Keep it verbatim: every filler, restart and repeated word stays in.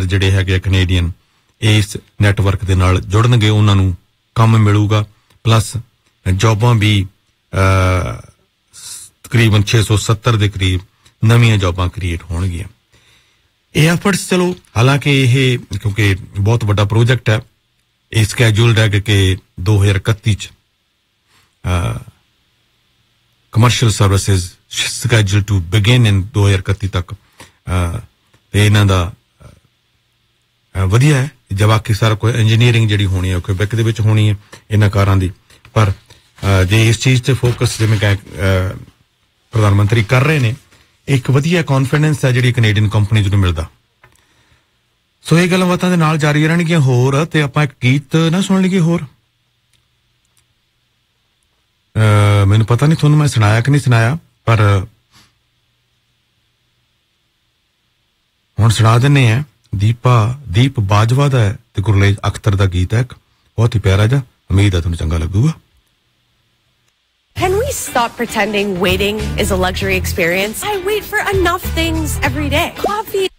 ਜਿਹੜੇ ਹੈਗੇ ਕੈਨੇਡੀਅਨ ਇਸ ਨੈਟਵਰਕ ਦੇ ਨਾਲ ਜੁੜਨਗੇ ਉਹਨਾਂ ਨੂੰ ਕੰਮ ਮਿਲੂਗਾ ਪਲੱਸ ਜੌਬਾਂ ਵੀ ਤਕਰੀਬਨ ਛੇ ਸੌ ਸੱਤਰ ਦੇ ਕਰੀਬ ਨਵੀਆਂ ਜੌਬਾਂ ਕ੍ਰੀਏਟ ਹੋਣਗੀਆਂ ਇਹ ਐਫਰਟਸ ਚਲੋ ਹਾਲਾਂਕਿ ਇਹ ਕਿਉਂਕਿ ਬਹੁਤ ਵੱਡਾ ਪ੍ਰੋਜੈਕਟ ਹੈ ਇਹ ਸਕੈਜੂਲਡ ਹੈ ਕਿ ਦੋ ਹਜ਼ਾਰ ਇਕੱਤੀ ਚ commercial services scheduled to begin in ਦੋ ਹਜ਼ਾਰ ਇਕੱਤੀ ਤੱਕ ਤੇ ਇਹਨਾਂ ਦਾ ਵਧੀਆ ਹੈ ਜਵਾਕੀ ਸਾਰਾ ਕੋਈ ਇੰਜੀਨੀਅਰਿੰਗ ਜਿਹੜੀ ਹੋਣੀ ਹੈ ਕੁਬੈਕ ਦੇ ਵਿੱਚ ਹੋਣੀ ਹੈ ਇਹਨਾਂ ਕਾਰਾਂ ਦੀ ਪਰ ਜੇ ਇਸ ਚੀਜ਼ ਤੇ ਫੋਕਸ ਜਿਵੇਂ ਕਿ ਪ੍ਰਧਾਨ ਮੰਤਰੀ ਕਰ ਰਹੇ ਨੇ ਇੱਕ ਵਧੀਆ ਕੌਨਫੀਡੈਂਸ ਹੈ ਜਿਹੜੀ ਕੈਨੇਡੀਅਨ ਕੰਪਨੀਜ਼ ਨੂੰ ਮਿਲਦਾ ਸੋ ਇਹ ਗੱਲਾਂ ਬਾਤਾਂ ਦੇ ਨਾਲ ਜਾਰੀ ਰਹਿਣਗੀਆਂ ਹੋਰ ਤੇ ਆਪਾਂ ਇੱਕ ਗੀਤ ਨਾ ਸੁਣ ਲਈਏ ਹੋਰ ਮੈਨੂੰ ਪਤਾ ਨਹੀਂ ਤੁਹਾਨੂੰ ਮੈਂ ਸੁਣਾਇਆ ਕਿ ਨਹੀਂ ਸੁਣਾਇਆ ਪਰ ਹੁਣ ਸੁਣਾ ਦਿੰਨੇ ਆ ਦੀਪਾ ਦੀਪ ਬਾਜਵਾ ਦਾ ਤੇ ਗੁਰਲੇਜ ਅਖਤਰ ਦਾ ਗੀਤ ਹੈ ਬਹੁਤ ਹੀ ਪਿਆਰਾ ਜਿਹਾ ਉਮੀਦ ਹੈ ਤੁਹਾਨੂੰ ਚੰਗਾ ਲੱਗੂਗਾ Can we stop pretending waiting is a luxury experience? I wait for enough things every day. Coffee